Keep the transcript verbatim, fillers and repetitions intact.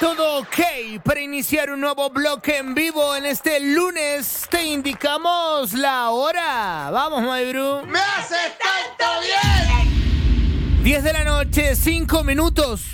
todo ok para iniciar un nuevo bloque en vivo en este lunes. Te indicamos la hora. Vamos, my bro. ¡Me haces tanto bien! diez de la noche, cinco minutos.